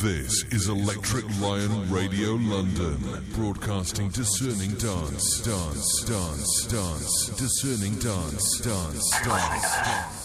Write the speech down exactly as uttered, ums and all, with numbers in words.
This is Electric Lion Radio London, broadcasting discerning dance, dance, dance, dance, discerning dance, dance, dance. dance.